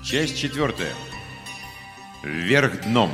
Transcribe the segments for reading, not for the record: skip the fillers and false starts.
Часть 4. Вверх дном.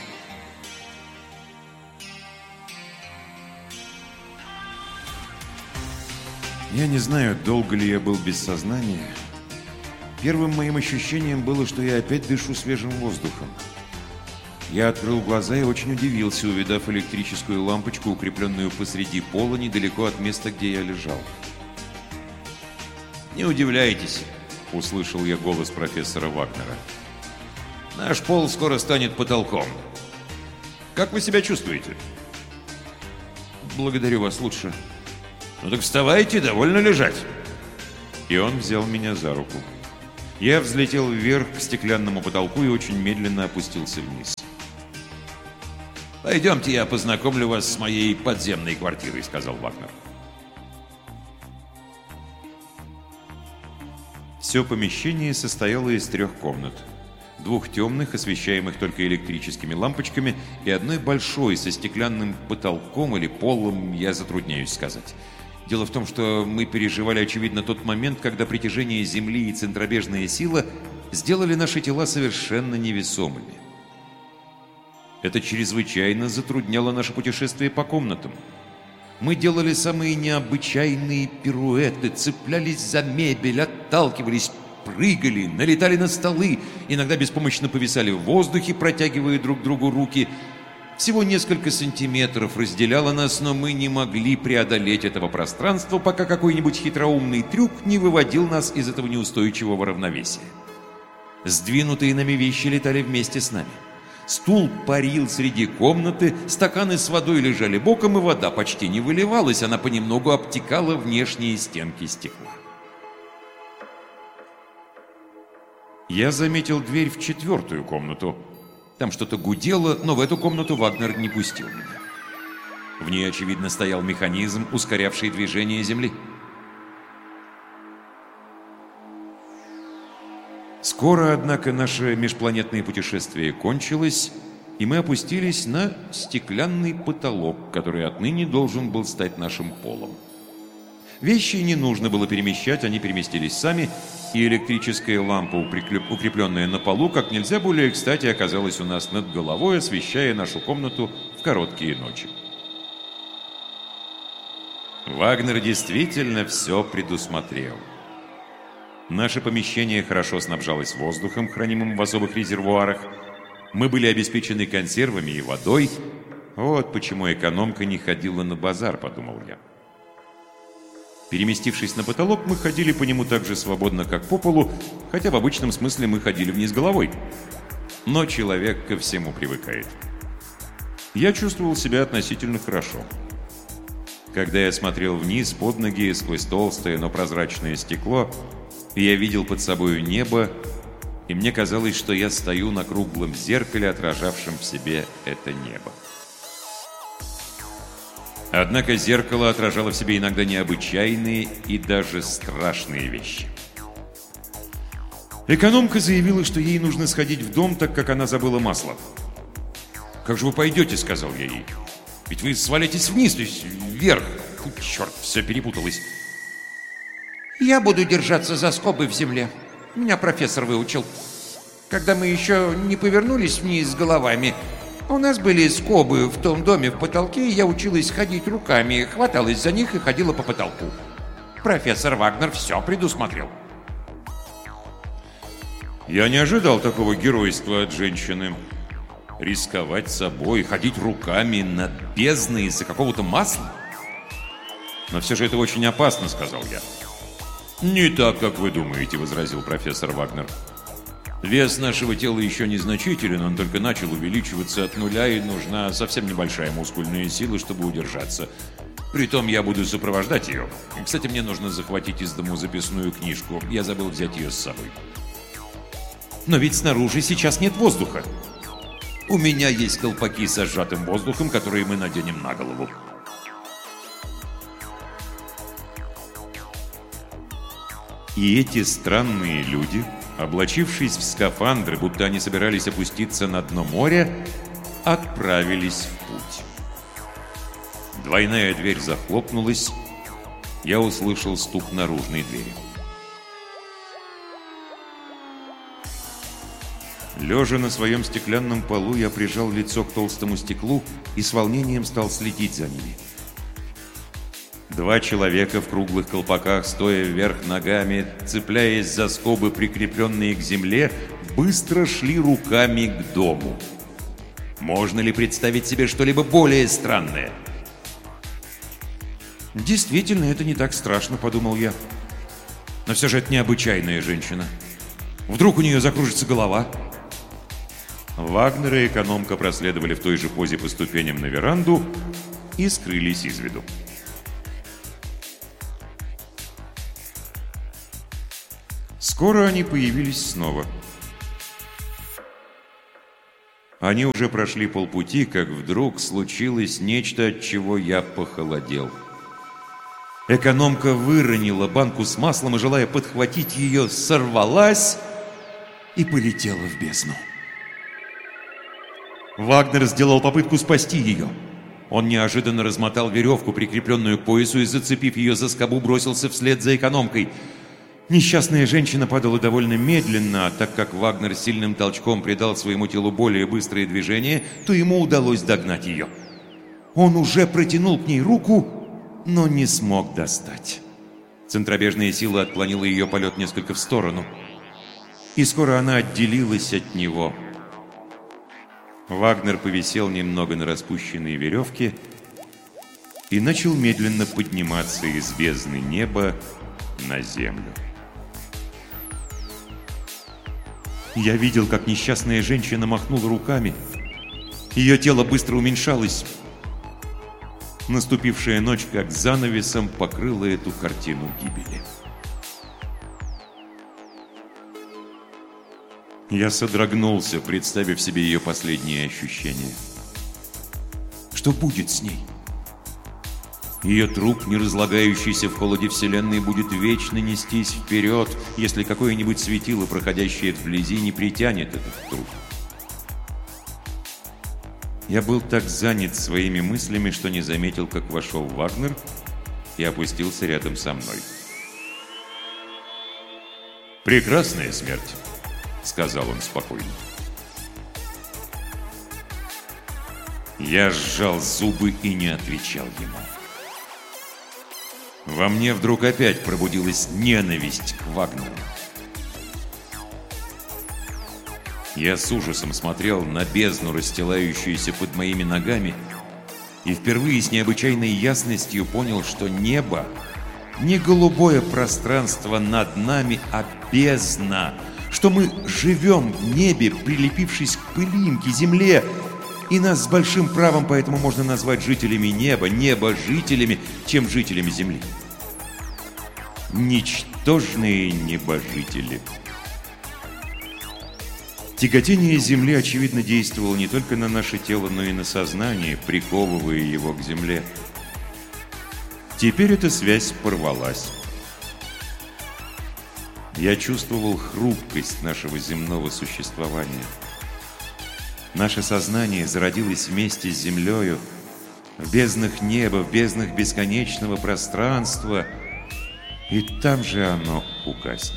Я не знаю, долго ли я был без сознания. Первым моим ощущением было, что я опять дышу свежим воздухом. Я открыл глаза и очень удивился, увидав электрическую лампочку, укрепленную посреди пола, недалеко от места, где я лежал. «Не удивляйтесь», — услышал я голос профессора Вагнера. «Наш пол скоро станет потолком. Как вы себя чувствуете?» «Благодарю вас, лучше». «Ну так вставайте, довольно лежать». И он взял меня за руку. Я взлетел вверх к стеклянному потолку и очень медленно опустился вниз. «Пойдемте, я познакомлю вас с моей подземной квартирой», — сказал Вагнер. Все помещение состояло из 3 комнат. 2 темных, освещаемых только электрическими лампочками, и одной большой, со стеклянным потолком или полом, я затрудняюсь сказать. Дело в том, что мы переживали, очевидно, тот момент, когда притяжение Земли и центробежная сила сделали наши тела совершенно невесомыми. Это чрезвычайно затрудняло наше путешествие по комнатам. Мы делали самые необычайные пируэты, цеплялись за мебель, отталкивались, прыгали, налетали на столы, иногда беспомощно повисали в воздухе, протягивая друг другу руки. Всего несколько сантиметров разделяло нас, но мы не могли преодолеть этого пространства, пока какой-нибудь хитроумный трюк не выводил нас из этого неустойчивого равновесия. Сдвинутые нами вещи летали вместе с нами. Стул парил среди комнаты, стаканы с водой лежали боком, и вода почти не выливалась, она понемногу обтекала внешние стенки стекла. Я заметил дверь в 4-ю комнату. Там что-то гудело, но в эту комнату Вагнер не пустил меня. В ней, очевидно, стоял механизм, ускорявший движение Земли. Скоро, однако, наше межпланетное путешествие кончилось, и мы опустились на стеклянный потолок, который отныне должен был стать нашим полом. Вещи не нужно было перемещать, они переместились сами, и электрическая лампа, укрепленная на полу, как нельзя более кстати, оказалась у нас над головой, освещая нашу комнату в короткие ночи. Вагнер действительно все предусмотрел. Наше помещение хорошо снабжалось воздухом, хранимым в особых резервуарах. Мы были обеспечены консервами и водой. Вот почему экономка не ходила на базар, подумал я. Переместившись на потолок, мы ходили по нему так же свободно, как по полу, хотя в обычном смысле мы ходили вниз головой. Но человек ко всему привыкает. Я чувствовал себя относительно хорошо. Когда я смотрел вниз, под ноги, сквозь толстое, но прозрачное стекло, я видел под собою небо, и мне казалось, что я стою на круглом зеркале, отражавшем в себе это небо. Однако зеркало отражало в себе иногда необычайные и даже страшные вещи. Экономка заявила, что ей нужно сходить в дом, так как она забыла масло. «Как же вы пойдете?» — сказал я ей. «Ведь вы свалитесь вниз, то есть вверх». Фу, черт, все перепуталось. «Я буду держаться за скобы в земле. Меня профессор выучил. Когда мы еще не повернулись вниз головами, у нас были скобы в том доме в потолке, и я училась ходить руками, хваталась за них и ходила по потолку. Профессор Вагнер все предусмотрел». Я не ожидал такого геройства от женщины. Рисковать собой, ходить руками над бездной из-за какого-то масла? Но все же это очень опасно, сказал я. «Не так, как вы думаете», — возразил профессор Вагнер. «Вес нашего тела еще незначителен, он только начал увеличиваться от нуля, и нужна совсем небольшая мускульная сила, чтобы удержаться. Притом я буду сопровождать ее. Кстати, мне нужно захватить из дому записную книжку. Я забыл взять ее с собой». «Но ведь снаружи сейчас нет воздуха». «У меня есть колпаки со сжатым воздухом, которые мы наденем на голову». И эти странные люди, облачившись в скафандры, будто они собирались опуститься на дно моря, отправились в путь. Двойная дверь захлопнулась, я услышал стук наружной двери. Лежа на своем стеклянном полу, я прижал лицо к толстому стеклу и с волнением стал следить за ними. 2 человека в круглых колпаках, стоя вверх ногами, цепляясь за скобы, прикрепленные к земле, быстро шли руками к дому. Можно ли представить себе что-либо более странное? «Действительно, это не так страшно», — подумал я. «Но все же это необычайная женщина. Вдруг у нее закружится голова?» Вагнер и экономка проследовали в той же позе по ступеням на веранду и скрылись из виду. Скоро они появились снова. Они уже прошли полпути, как вдруг случилось нечто, от чего я похолодел. Экономка выронила банку с маслом и, желая подхватить ее, сорвалась и полетела в бездну. Вагнер сделал попытку спасти ее. Он неожиданно размотал веревку, прикрепленную к поясу, и, зацепив ее за скобу, бросился вслед за экономкой. Несчастная женщина падала довольно медленно, а так как Вагнер сильным толчком придал своему телу более быстрые движения, то ему удалось догнать ее. Он уже протянул к ней руку, но не смог достать. Центробежная сила отклонила ее полет несколько в сторону, и скоро она отделилась от него. Вагнер повисел немного на распущенной веревке и начал медленно подниматься из бездны неба на землю. Я видел, как несчастная женщина махнула руками. Ее тело быстро уменьшалось. Наступившая ночь, как занавесом, покрыла эту картину гибели. Я содрогнулся, представив себе ее последние ощущения. Что будет с ней? Ее труп, не разлагающийся в холоде Вселенной, будет вечно нестись вперед, если какое-нибудь светило, проходящее вблизи, не притянет этот труп. Я был так занят своими мыслями, что не заметил, как вошел Вагнер и опустился рядом со мной. «Прекрасная смерть», — сказал он спокойно. Я сжал зубы и не отвечал ему. Во мне вдруг опять пробудилась ненависть к Вагнеру. Я с ужасом смотрел на бездну, расстилающуюся под моими ногами, и впервые с необычайной ясностью понял, что небо не голубое пространство над нами, а бездна, что мы живем в небе, прилепившись к пылинке, земле, и нас с большим правом поэтому можно назвать жителями неба, небожителями, чем жителями земли. Ничтожные небожители. Тяготение земли, очевидно, действовало не только на наше тело, но и на сознание, приковывая его к земле. Теперь эта связь порвалась. Я чувствовал хрупкость нашего земного существования. Наше сознание зародилось вместе с землею, в безднах неба, в безднах бесконечного пространства, и там же оно угаснет.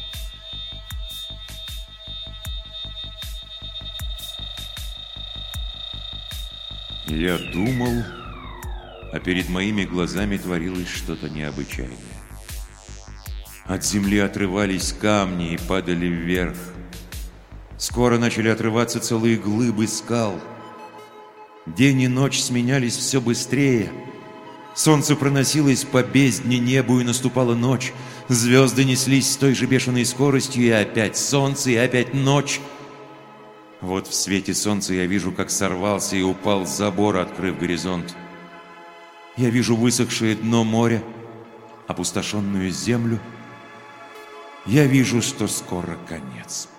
Я думал, а перед моими глазами творилось что-то необычайное. От земли отрывались камни и падали вверх. Скоро начали отрываться целые глыбы скал. День и ночь сменялись все быстрее. Солнце проносилось по бездне небу, и наступала ночь. Звезды неслись с той же бешеной скоростью, и опять солнце, и опять ночь. Вот в свете солнца я вижу, как сорвался и упал с забора, открыв горизонт. Я вижу высохшее дно моря, опустошенную землю. Я вижу, что скоро конец.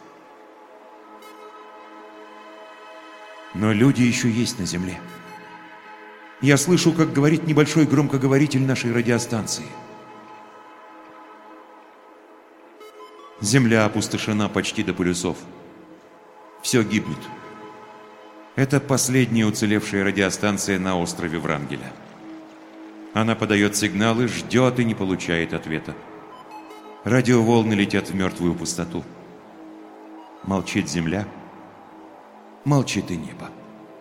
Но люди еще есть на земле. Я слышу, как говорит небольшой громкоговоритель нашей радиостанции. Земля опустошена почти до полюсов. Все гибнет. Это последняя уцелевшая радиостанция на острове Врангеля. Она подает сигналы, ждет и не получает ответа. Радиоволны летят в мертвую пустоту. Молчит земля. молчит и небо.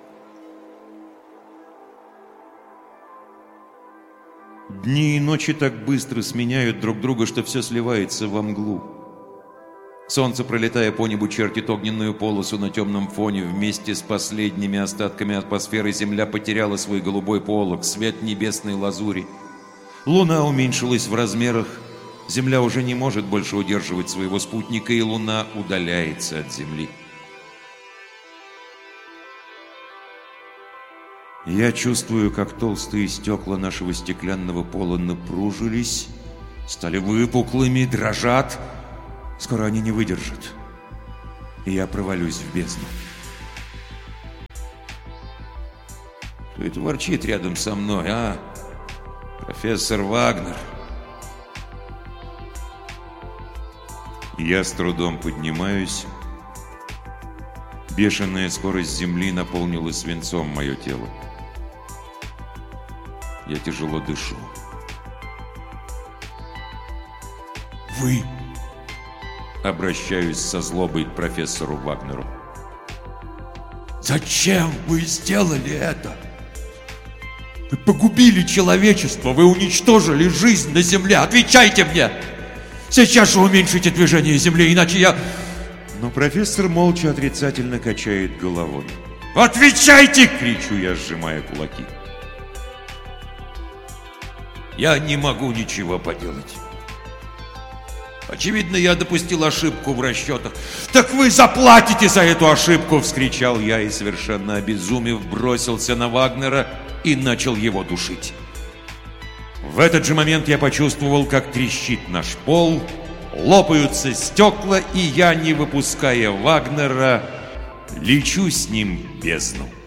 Дни и ночи так быстро сменяют друг друга, что все сливается во мглу. Солнце, пролетая по небу, чертит огненную полосу на темном фоне. Вместе с последними остатками атмосферы Земля потеряла свой голубой полог, свет небесной лазури. Луна уменьшилась в размерах. Земля уже не может больше удерживать своего спутника, и Луна удаляется от Земли. Я чувствую, как толстые стекла нашего стеклянного пола напружились, стали выпуклыми, дрожат. Скоро они не выдержат, и я провалюсь в бездну. Кто это ворчит рядом со мной, а? Профессор Вагнер. Я с трудом поднимаюсь. Бешеная скорость земли наполнила свинцом мое тело. Я тяжело дышу. Вы... Обращаюсь со злобой к профессору Вагнеру. Зачем вы сделали это? Вы погубили человечество, вы уничтожили жизнь на Земле. Отвечайте мне! Сейчас же уменьшите движение Земли, иначе я... Но профессор молча отрицательно качает головой. «Отвечайте!» — кричу я, сжимая кулаки. Я не могу ничего поделать. Очевидно, я допустил ошибку в расчетах. «Так вы заплатите за эту ошибку!» — вскричал я и, совершенно обезумев, бросился на Вагнера и начал его душить. В этот же момент я почувствовал, как трещит наш пол, лопаются стекла, и я, не выпуская Вагнера, лечу с ним в бездну.